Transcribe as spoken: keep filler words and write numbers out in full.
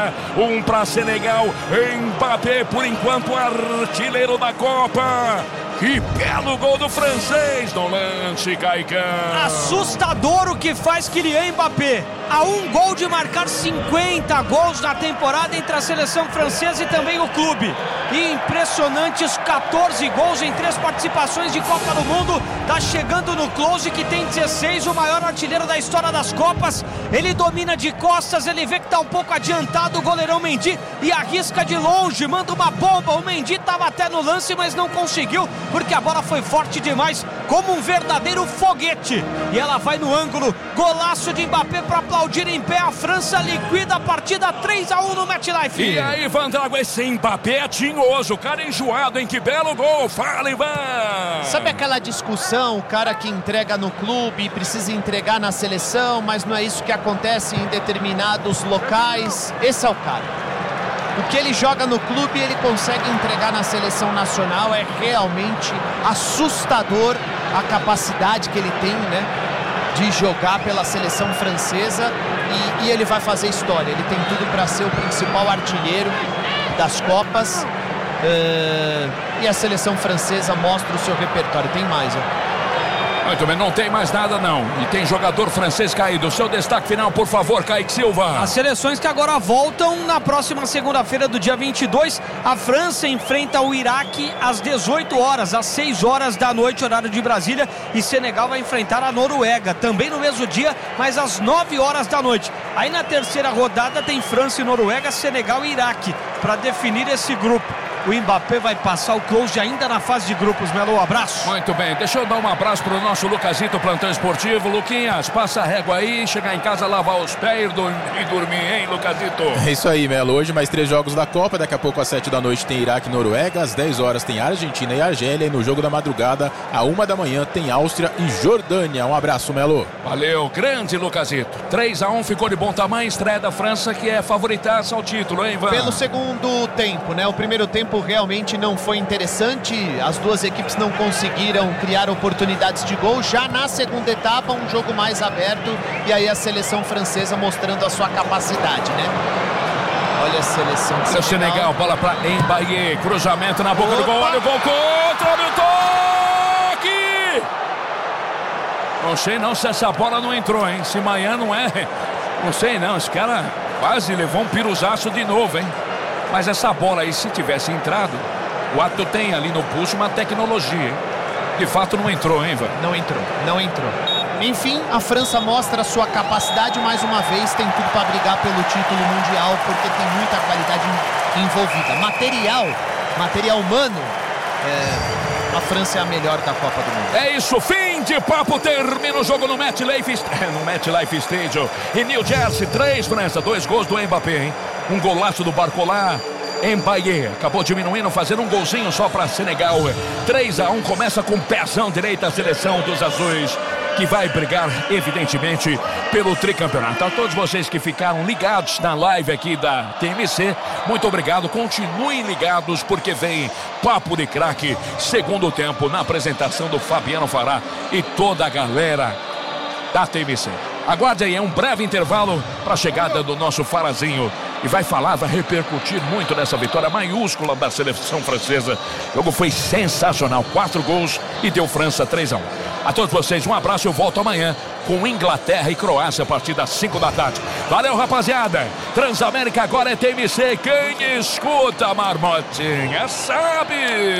França, um para Senegal. Mbappé, por enquanto, artilheiro da Copa. Que belo gol do francês no lance, Caicão. Assustador o que faz Kylian Mbappé. A um gol de marcar cinquenta gols na temporada entre a seleção francesa e também o clube. E impressionantes quatorze gols em três participações de Copa do Mundo. Tá chegando no close, que tem dezesseis, o maior artilheiro da história das Copas. Ele domina de costas, ele vê que tá um pouco adiantado o goleirão Mendy e arrisca de longe, manda uma bomba. O Mendy tava até no lance, mas não conseguiu, porque a bola foi forte demais, como um verdadeiro foguete. E ela vai no ângulo, golaço de Mbappé para aplaudir em pé. A França liquida a partida três a um no MetLife. E aí, Vandrago, esse Mbappé é tinhoso, o cara enjoado, hein? Que belo gol, fala, Ivan! Sabe aquela discussão, o cara que entrega no clube precisa entregar na seleção, mas não é isso que acontece em determinados locais? Esse é o cara. O que ele joga no clube, ele consegue entregar na seleção nacional. É realmente assustador a capacidade que ele tem, né, de jogar pela seleção francesa, e, e ele vai fazer história. Ele tem tudo para ser o principal artilheiro das Copas, uh, e a seleção francesa mostra o seu repertório. Tem mais, ó. Muito bem, não tem mais nada não. E tem jogador francês caído. Seu destaque final, por favor, Kaique Silva. As seleções que agora voltam na próxima segunda-feira do dia vinte e dois. A França enfrenta o Iraque às dezoito horas, às seis horas da noite, horário de Brasília. E Senegal vai enfrentar a Noruega, também no mesmo dia, mas às nove horas da noite. Aí na terceira rodada tem França e Noruega, Senegal e Iraque, para definir esse grupo. O Mbappé vai passar o close ainda na fase de grupos. Melo, um abraço. Muito bem, deixa eu dar um abraço pro nosso Lucasito, plantão esportivo. Luquinhas, passa a régua aí, chegar em casa, lavar os pés e dormir, hein, Lucasito? É isso aí, Melo. Hoje mais três jogos da Copa. Daqui a pouco às sete da noite tem Iraque e Noruega. Às dez horas tem Argentina e Argélia. E no jogo da madrugada, à uma da manhã, tem Áustria e Jordânia. Um abraço, Melo. Valeu, grande Lucasito. três a um, ficou de bom tamanho. Estreia da França, que é favoritaça ao título, hein, Ivan? Pelo segundo tempo, né? O primeiro tempo realmente não foi interessante, as duas equipes não conseguiram criar oportunidades de gol. Já na segunda etapa, um jogo mais aberto, e aí a seleção francesa mostrando a sua capacidade, né? Olha a seleção Senegal. Senegal, bola para Mbappé, cruzamento na boca Opa. do gol, olha o gol contra, olha o toque! Não sei não se essa bola não entrou, hein? Se amanhã não é, não sei não, esse cara quase levou um piruzaço de novo, hein? Mas essa bola aí, se tivesse entrado, o Ato tem ali no pulso uma tecnologia, hein? De fato não entrou, hein, Ivan? Não entrou, não entrou. Enfim, a França mostra a sua capacidade mais uma vez, tem tudo para brigar pelo título mundial, porque tem muita qualidade envolvida. Material, material humano, é, a França é a melhor da Copa do Mundo. É isso, fim de papo, termina o jogo no MetLife, no MetLife Stadium, em New Jersey. Três, França, dois gols do Mbappé, hein? Um golaço do Barcola. Mbappé acabou diminuindo, fazendo um golzinho só para Senegal. três a um, começa com pezão direito a seleção dos azuis, que vai brigar, evidentemente, pelo tricampeonato. A todos vocês que ficaram ligados na live aqui da T M C, muito obrigado. Continuem ligados, porque vem Papo de Craque, segundo tempo, na apresentação do Fabiano Fará e toda a galera da T M C. Aguarde aí, é um breve intervalo para a chegada do nosso Farazinho. E vai falar, vai repercutir muito nessa vitória maiúscula da seleção francesa. O jogo foi sensacional, quatro gols e deu França três a um. A todos vocês, um abraço, eu volto amanhã com Inglaterra e Croácia a partir das cinco da tarde. Valeu, rapaziada. Transamérica agora é T M C. Quem escuta a marmotinha sabe.